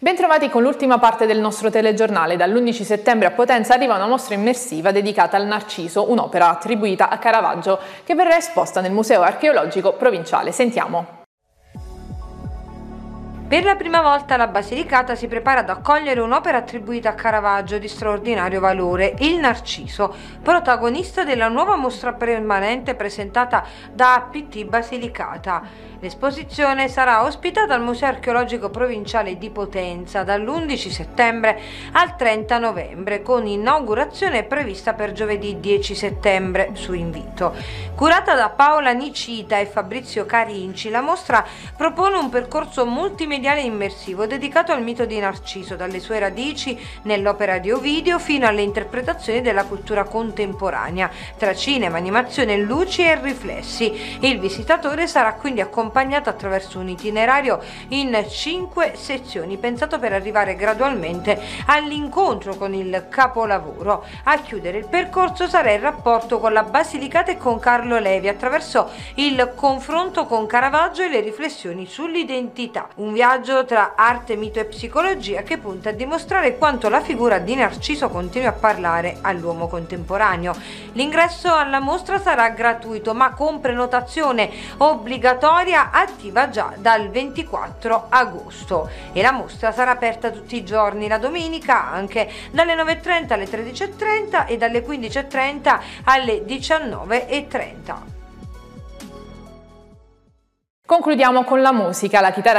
Bentrovati con l'ultima parte del nostro telegiornale. Dall'11 settembre a Potenza arriva una mostra immersiva dedicata al Narciso, un'opera attribuita a Caravaggio che verrà esposta nel Museo Archeologico Provinciale. Sentiamo. Per la prima volta la Basilicata si prepara ad accogliere un'opera attribuita a Caravaggio di straordinario valore, il Narciso, protagonista della nuova mostra permanente presentata da APT Basilicata. L'esposizione sarà ospitata al Museo Archeologico Provinciale di Potenza dall'11 settembre al 30 novembre, con inaugurazione prevista per giovedì 10 settembre su invito. Curata da Paola Nicita e Fabrizio Carinci, la mostra propone un percorso multimediale immersivo dedicato al mito di Narciso, dalle sue radici nell'opera di Ovidio fino alle interpretazioni della cultura contemporanea, tra cinema, animazione, luci e riflessi. Il visitatore sarà quindi accompagnato attraverso un itinerario in 5 sezioni, pensato per arrivare gradualmente all'incontro con il capolavoro. A chiudere il percorso sarà il rapporto con la Basilicata e con Carlo Levi, attraverso il confronto con Caravaggio e le riflessioni sull'identità. Un viaggio tra arte, mito e psicologia che punta a dimostrare quanto la figura di Narciso continui a parlare all'uomo contemporaneo. L'ingresso alla mostra sarà gratuito, ma con prenotazione obbligatoria attiva già dal 24 agosto, e la mostra sarà aperta tutti i giorni, la domenica anche dalle 9:30 alle 13:30 e dalle 15:30 alle 19:30. Concludiamo con la musica. La chitarra